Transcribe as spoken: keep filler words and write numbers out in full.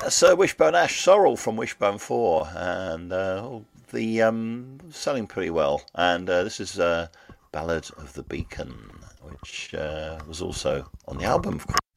That's uh, Wishbone Ash Sorrel from Wishbone four, and uh, the um, selling pretty well. And uh, this is uh, Ballad of the Beacon, which uh, was also on the album, of course.